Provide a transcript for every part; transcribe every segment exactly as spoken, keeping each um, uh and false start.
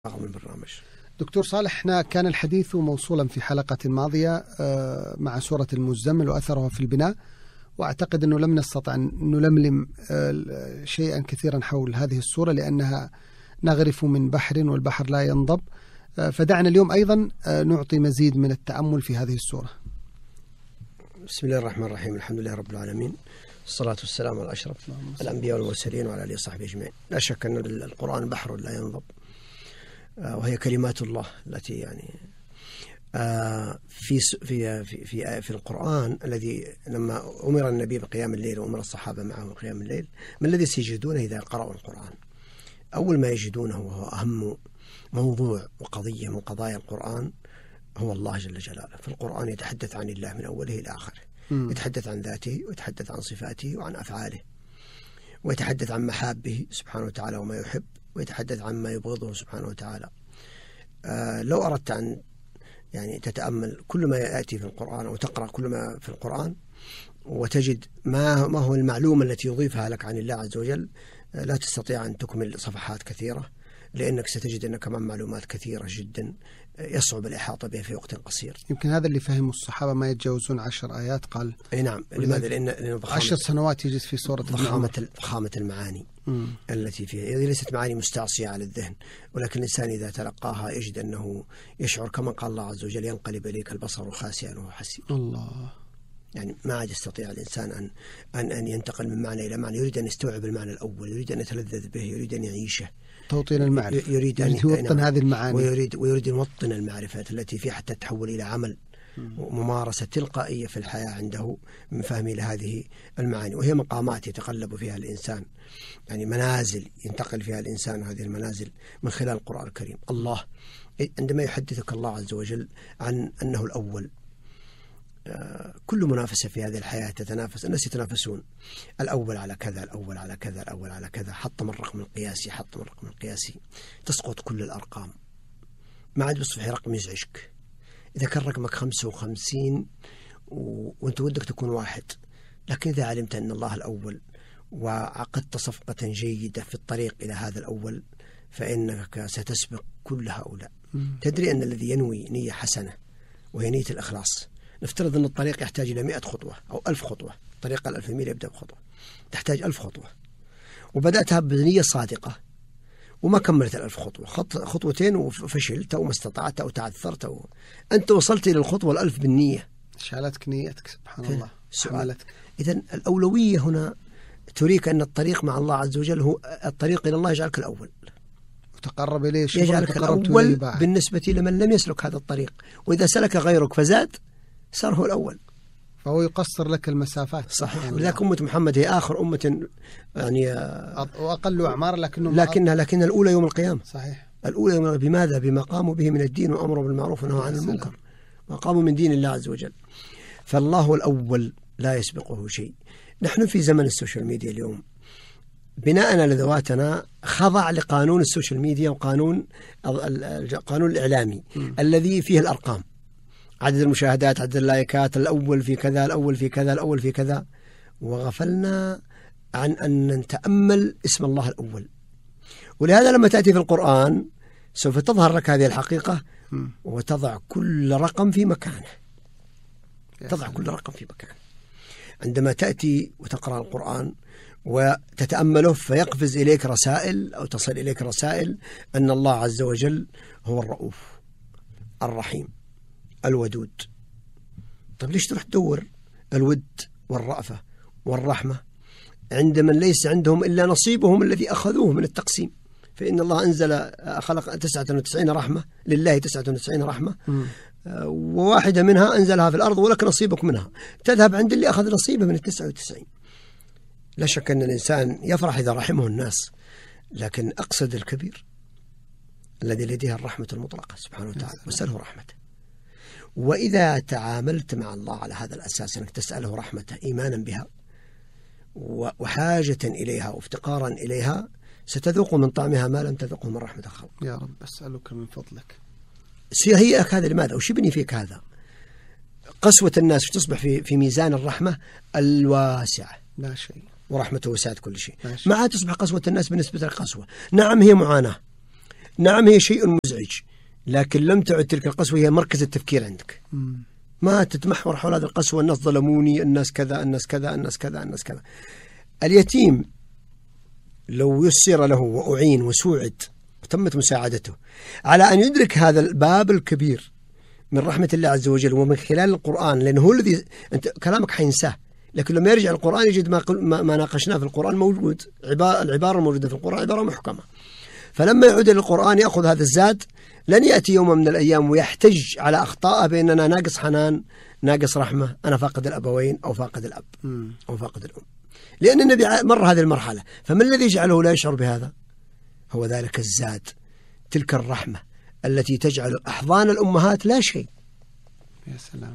رقم البرنامج. دكتور صالح، احنا كان الحديث موصولا في حلقة ماضية مع سورة المزمل وأثرها في البناء، وأعتقد أنه لم نستطع أن نلملم شيئا كثيرا حول هذه السورة لأنها نغرف من بحر والبحر لا ينضب، فدعنا اليوم أيضا نعطي مزيد من التأمل في هذه السورة. بسم الله الرحمن الرحيم، الحمد لله رب العالمين، الصلاة والسلام على أشرف الأنبياء والمرسلين وعلى آله وصحبه أجمعين. لا شك أن القرآن بحر لا ينضب، وهي كلمات الله التي يعني في في في في القرآن الذي لما أمر النبي بقيام الليل وأمر الصحابة معه بقيام الليل، ما الذي سيجدونه إذا قرأوا القرآن؟ أول ما يجدونه وهو أهم موضوع وقضية من قضايا القرآن هو الله جل جلاله. فالقرآن يتحدث عن الله من أوله إلى آخره، يتحدث عن ذاته ويتحدث عن صفاته وعن أفعاله، ويتحدث عن محابه سبحانه وتعالى وما يحب، ويتحدث عن ما يبغضه سبحانه وتعالى. آه لو أردت أن يعني تتأمل كل ما يأتي في القرآن أو تقرأ كل ما في القرآن وتجد ما ما هو المعلومة التي يضيفها لك عن الله عز وجل، آه لا تستطيع أن تكمل صفحات كثيرة، لأنك ستجد أن كمان معلومات كثيرة جدا يصعب الإحاطة بها في وقت قصير. يمكن هذا اللي فهمه الصحابة ما يتجاوزون عشر آيات قال. أي نعم، لماذا؟ لأن عشر سنوات يجلس في سورة ضخامة ضخامة المعاني مم. التي فيها، هذه ليست معاني مستعصية على الذهن، ولكن الإنسان إذا تلقاها يجد أنه يشعر كما قال الله عز وجل: ينقلب إليك البصر خاسئا وهو حسير. الله، يعني ما عاد يستطيع الإنسان أن أن أن ينتقل من معنى إلى معنى، يريد أن يستوعب المعنى الأول، يريد أن يتلذذ به، يريد أن يعيشه، توطين المعرفة، يريد أن يوطن هذه المعاني، ويريد ويريد أن يوطن المعرفة التي فيها حتى تحول إلى عمل وممارسة تلقائية في الحياة عنده من فهمه لهذه المعاني. وهي مقامات يتقلب فيها الإنسان، يعني منازل ينتقل فيها الإنسان هذه المنازل من خلال القرآن الكريم. الله عندما يحدثك الله عز وجل عن أنه الأول، كل منافسة في هذه الحياة تتنافس، الناس يتنافسون الأول على كذا، الأول على كذا، الأول على كذا، حطم الرقم القياسي، حطم الرقم القياسي، تسقط كل الأرقام، ما عاد بيصبح رقم يزعجك. إذا كان رقمك خمسة وخمسين و... وأنت ودك تكون واحد، لكن إذا علمت أن الله الأول وعقدت صفقة جيدة في الطريق إلى هذا الأول، فإنك ستسبق كل هؤلاء. تدري أن الذي ينوي نية حسنة وهي نية الإخلاص، نفترض أن الطريق يحتاج إلى مئة خطوة أو ألف خطوة، طريق الألف ميل يبدأ بخطوة، تحتاج ألف خطوة، وبدأتها بنية صادقة وما كملت الألف خطوة، خط خطوتين وفشلت أو ما استطعت أو تعثرت أو أنت وصلت إلى الخطوة الألف بالنية، شالتك نيتك سبحان الله. سؤال، إذن الأولوية هنا تريك أن الطريق مع الله عز وجل هو الطريق إلى الله، يجعلك الأول وتقرب إليه، يجعلك الأول بالنسبة لمن لم يسلك هذا الطريق، وإذا سلك غيرك فزاد صار هو الأول، فهو يقصر لك المسافات. صحيح. لكن أمة محمد هي آخر أمة يعني وأقل أعمار، لكنهم لكنها لكن الأولى يوم القيامة. صحيح، الأولى يوم. بماذا؟ بما قاموا به من الدين وأمروا بالمعروف ونهوا عن المنكر، وقاموا من دين الله عز وجل. فالله هو الأول لا يسبقه شيء. نحن في زمن السوشيال ميديا اليوم، بناءنا لذواتنا خضع لقانون السوشيال ميديا وقانون القانون الإعلامي م. الذي فيه الأرقام، عدد المشاهدات، عدد اللايكات، الأول في كذا، الأول في كذا، الأول في كذا، وغفلنا عن أن نتأمل اسم الله الأول. ولهذا لما تأتي في القرآن سوف تظهر لك هذه الحقيقة وتضع كل رقم في مكانه، تضع كل رقم في مكانه. عندما تأتي وتقرأ القرآن وتتأمله فيقفز إليك رسائل أو تصل إليك رسائل أن الله عز وجل هو الرؤوف الرحيم الودود. طيب ليش تروح تدور الود والرأفة والرحمة عند من ليس عندهم إلا نصيبهم الذي أخذوه من التقسيم؟ فإن الله أنزل خلق تسعة وتسعين رحمة، لله تسعة وتسعين رحمة م. وواحدة منها أنزلها في الأرض ولك نصيبك منها، تذهب عند اللي أخذ نصيبه من التسعة وتسعين. لا شك أن الإنسان يفرح إذا رحمه الناس، لكن أقصد الكبير الذي لديه الرحمة المطلقة سبحانه وتعالى، وسأله رحمته. وإذا تعاملت مع الله على هذا الأساس أنك تسأله رحمته إيمانا بها وحاجة إليها وافتقارا إليها، ستذوق من طعمها ما لم تذوقه من رحمة الخلق. يا رب أسألك من فضلك. سيهيئك هذا لماذا؟ وش يبني فيك هذا؟ قسوة الناس تصبح في في ميزان الرحمة الواسعة، لا شيء، ورحمته وسعت كل شيء. ما عاد تصبح قسوة الناس بالنسبة للقسوة. نعم هي معاناة، نعم هي شيء مزعج، لكن لم تعد تلك القسوة هي مركز التفكير عندك. م. ما تتمحور حول هذه القسوة، الناس ظلموني، الناس كذا، الناس كذا، الناس كذا، الناس كذا. اليتيم لو يسر له وأعين وسوعد وتمت مساعدته على أن يدرك هذا الباب الكبير من رحمة الله عز وجل ومن خلال القرآن، لأنه هو الذي أنت كلامك حينساه، لكن لما يرجع القرآن يجد ما, ما ناقشناه في القرآن موجود، العبارة الموجودة في القرآن عبارة محكمة. فلما يعود للقرآن يأخذ هذا الزاد، لن يأتي يوم من الأيام ويحتج على أخطاء بأننا ناقص حنان، ناقص رحمة، أنا فاقد الأبوين أو فاقد الأب أو فاقد الأم، لأن النبي مر هذه المرحلة. فما الذي يجعله لا يشعر بهذا؟ هو ذلك الزاد، تلك الرحمة التي تجعل أحضان الأمهات لا شيء. يا سلام.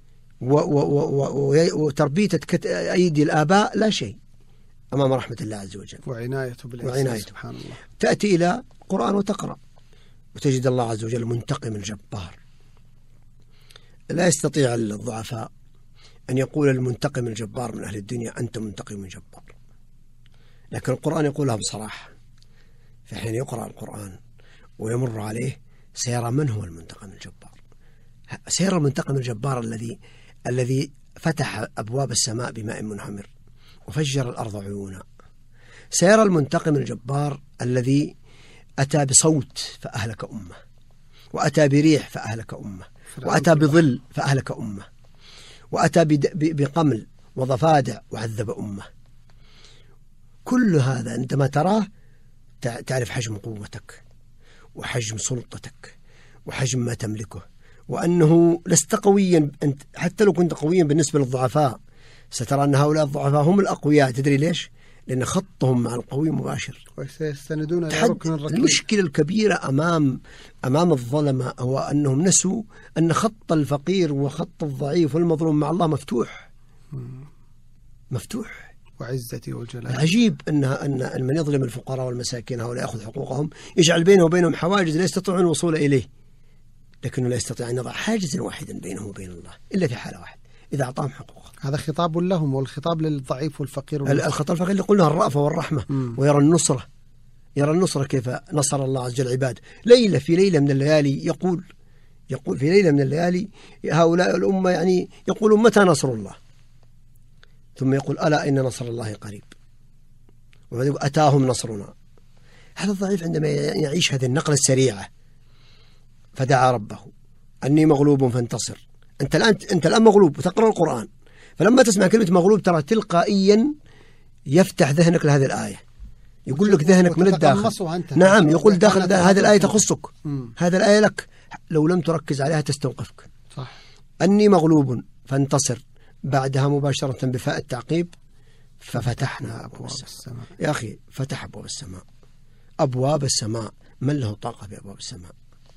وتربية أيدي الآباء لا شيء أمام رحمة الله عز وجل وعنايته بالإنسان سبحان الله. تأتي إلى القرآن وتقرأ وتجد الله عز وجل منتقم الجبار. لا يستطيع الضعفاء أن يقول المنتقم الجبار من أهل الدنيا أنت منتقم جبار، لكن القرآن يقولها بصراحة. فحين يقرأ القرآن ويمر عليه سيرى من هو المنتقم الجبار، سيرى المنتقم الجبار الذي الذي فتح أبواب السماء بماء منهمر وفجر الأرض عيونا. سيرى المنتقم الجبار الذي أتى بصوت فأهلك أمة، وأتى بريح فأهلك أمة، وأتى بظل فأهلك أمة، وأتى بقمل وضفادع وعذب أمة. كل هذا عندما تراه تعرف حجم قوتك وحجم سلطتك وحجم ما تملكه، وأنه لست قويا أنت، حتى لو كنت قويا بالنسبة للضعفاء سترى أن هؤلاء الضعفاء هم الأقوياء. تدري ليش؟ لأن خطهم مع القوي مباشر. ويستندون إلى ركن الركين. المشكلة الكبيرة أمام أمام الظلمة هو أنهم نسوا أن خط الفقير وخط الضعيف والمظلوم مع الله مفتوح مفتوح وعزتي وجلالي. عجيب أن أن من يظلم الفقراء والمساكين هؤلاء يأخذ حقوقهم، يجعل بينه وبينهم حواجز لا يستطيعون الوصول إليه، لكنه لا يستطيع أن يضع حاجزا واحدا بينه وبين الله إلا في حالة واحدة، إذا أعطاهم حقوقهم. هذا خطاب لهم، والخطاب للضعيف والفقير والمسكين. الخطاب الفقير اللي قلنا الرأفة والرحمة. م. ويرى النصرة، يرى النصرة كيف نصر الله عز وجل العباد. ليلة في ليلة من الليالي يقول يقول في ليلة من الليالي هؤلاء الأمة يعني يقولون متى نصر الله، ثم يقول ألا إن نصر الله قريب، وبعدين أتاهم نصرنا. هذا الضعيف عندما يعيش هذه النقلة السريعة فدعا ربه أني مغلوب فانتصر. أنت الآن أنت الآن مغلوب وتقرأ القرآن، فلما تسمع كلمة مغلوب ترى تلقائيا يفتح ذهنك لهذه الآية، يقول لك ذهنك من الداخل. نعم، يقول داخل هذه الآية تخصك، هذه الآية لك، لو لم تركز عليها تستوقفك. صح. أني مغلوب فانتصر، بعدها مباشرة بفاء التعقيب ففتحنا أبواب السماء. يا أخي فتح أبواب السماء، أبواب السماء من له طاقة بأبواب السماء؟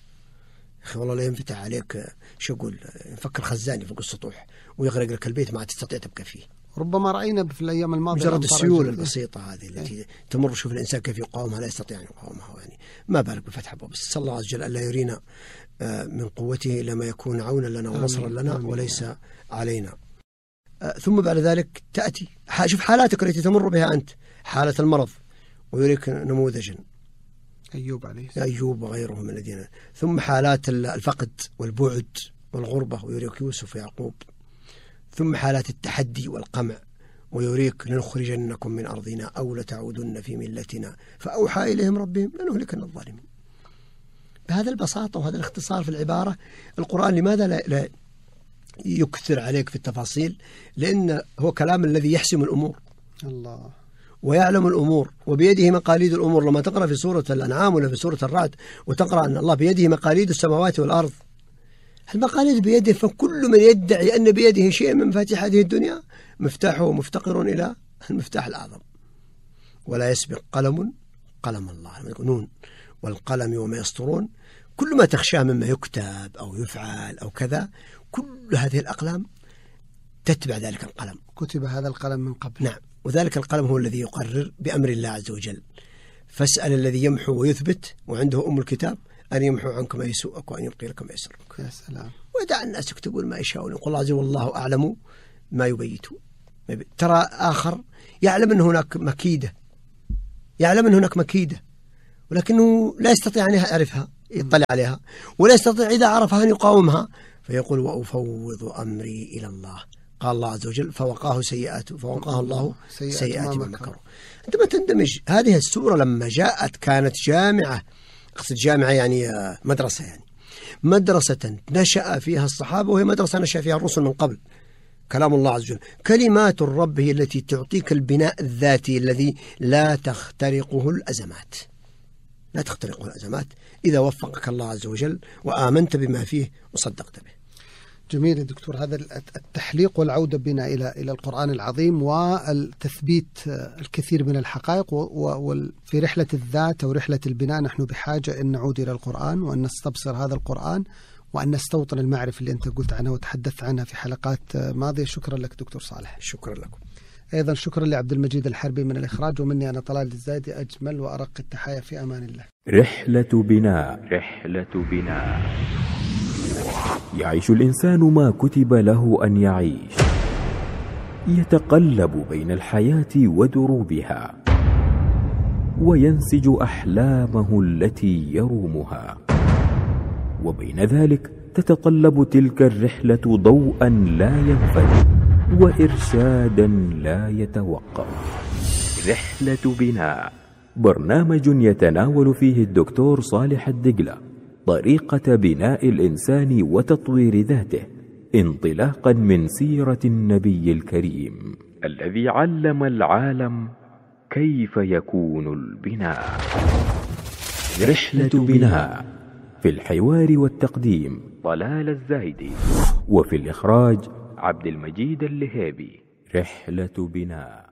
أخي والله لا ينفتح عليك شو أقول، يفكر خزاني فوق السطوح ويغرق لك البيت ما تستطيع تبقى فيه. ربما رأينا في الأيام الماضية مجرد السيول البسيطة هذه التي إيه؟ تمر، شوف الإنسان كيف يقاومها، لا يستطيع أن يقاومها، يعني ما بالك بفتح أبواب. صلى الله عز وجل ألا يرينا من قوته إلا ما يكون عونا لنا ونصرا لنا وليس علينا. ثم بعد ذلك تأتي شوف حالاتك التي تمر بها أنت، حالة المرض ويريك نموذجا أيوب عليه السلام، أيوب وغيره من الذين، ثم حالات الفقد والبعد والغربة ويريك يوسف ويعقوب، ثم حالات التحدي والقمع ويريك لنخرجنكم من أرضنا أو لتعودن في ملتنا فأوحى إليهم ربهم لنهلكن الظالمين. بهذا البساطة وهذا الاختصار في العبارة، القرآن لماذا لا, لا يكثر عليك في التفاصيل؟ لأن هو كلام الذي يحسم الأمور الله ويعلم الأمور وبيده مقاليد الأمور. لما تقرأ في سورة الأنعام ولا في سورة الرعد وتقرأ أن الله بيده مقاليد السماوات والأرض، المقاليد بيده، فكل من يدعي أن بيده شيء من مفاتيح هذه الدنيا مفتاحه مفتقر إلى المفتاح الأعظم. ولا يسبق قلم قلم الله، لما يقول نون والقلم وما يسطرون، كل ما تخشاه مما يكتب أو يفعل أو كذا، كل هذه الأقلام تتبع ذلك القلم. كتب هذا القلم من قبل. نعم، وذلك القلم هو الذي يقرر بأمر الله عز وجل. فاسأل الذي يمحو ويثبت وعنده أم الكتاب أن يمحو عنك ما يسوءك وأن يبقي لك ما يسرك. يا سلام. ودع الناس يكتبون ما يشاءون، يقول الله عز وجل والله أعلم ما يبيتون. ترى آخر يعلم أن هناك مكيدة، يعلم أن هناك مكيدة ولكنه لا يستطيع أن يعرفها يطلع عليها، ولا يستطيع إذا عرفها أن يقاومها، فيقول وأفوض أمري إلى الله. قال الله عز وجل فوقاه سيئاته فوقاه الله سيئات ما مكروا. عندما تندمج هذه السورة لما جاءت كانت جامعة، أقصد جامعة يعني مدرسة، يعني مدرسة نشأ فيها الصحابة، وهي مدرسة نشأ فيها الرسل من قبل. كلام الله عز وجل، كلمات الرب هي التي تعطيك البناء الذاتي الذي لا تخترقه الأزمات، لا تخترقه الأزمات إذا وفقك الله عز وجل وآمنت بما فيه وصدقت به. جميل يا دكتور، هذا التحليق والعودة بنا إلى إلى القرآن العظيم والتثبيت الكثير من الحقائق. وفي رحلة الذات أو رحلة البناء نحن بحاجة أن نعود إلى القرآن وأن نستبصر هذا القرآن وأن نستوطن المعرفة اللي أنت قلت عنها وتحدثت عنها في حلقات ماضية. شكرا لك دكتور صالح. شكرا لكم. أيضا شكرا لعبد المجيد الحربي من الإخراج، ومني أنا طلال الزايدي أجمل وأرق التحايا، في أمان الله. رحلة بناء. رحلة بناء. يعيش الإنسان ما كتب له أن يعيش، يتقلب بين الحياة ودروبها، وينسج أحلامه التي يرومها، وبين ذلك تتطلب تلك الرحلة ضوءا لا ينفد وإرشادا لا يتوقف. رحلة بناء، برنامج يتناول فيه الدكتور صالح الدقلة طريقة بناء الإنسان وتطوير ذاته، انطلاقا من سيرة النبي الكريم الذي علم العالم كيف يكون البناء. رحلة بناء، في الحوار والتقديم طلال الزايدي، وفي الإخراج عبد المجيد اللهيبي. رحلة بناء.